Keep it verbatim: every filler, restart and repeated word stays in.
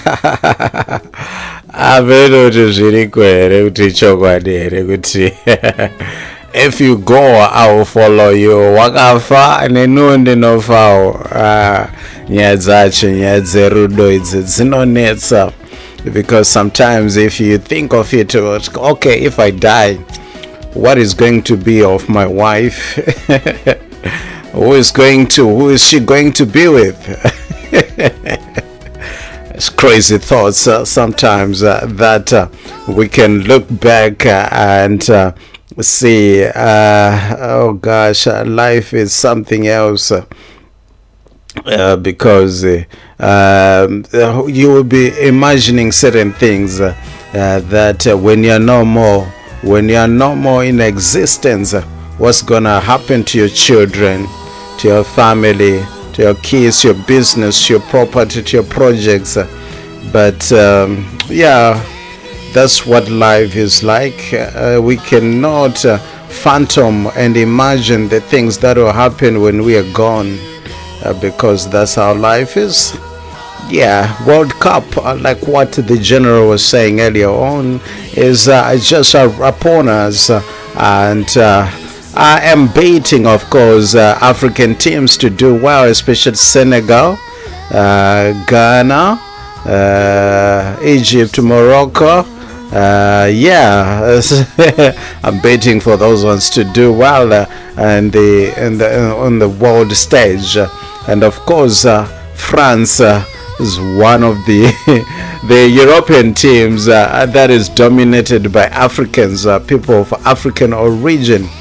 Aveno kuti zviriko here kuti chokwadi here kuti if you go I will follow you. Wakafa neniwo ndinofawo. Ah, nyaya dzacho nyaya dzerudo idzi dzinonetsa, because sometimes if you think of it, okay, if I die, what is going to be of my wife? Who is going to who is she going to be with? It's crazy thoughts uh, sometimes uh, that uh, we can look back uh, and uh, see, uh, oh gosh, uh, life is something else. Uh, uh, because uh, um, uh, you will be imagining certain things uh, uh, that uh, when you're no more, when you're no more in existence, uh, what's gonna happen to your children, to your family, to your kids, your business, your property, to your projects. Uh, but um, yeah, that's what life is like. Uh, we cannot uh, phantom and imagine the things that will happen when we are gone, uh, because that's how life is. Yeah, World Cup, uh, like what the general was saying earlier on, is uh, just uh, upon us, uh, and uh, I am baiting, of course, uh, African teams to do well, especially Senegal, uh, Ghana, uh, Egypt, Morocco. Uh, yeah, I'm betting for those ones to do well uh, and the, and the, on the world stage, and of course, uh, France. Uh, is one of the the European teams uh, that is dominated by Africans, uh, people of African origin.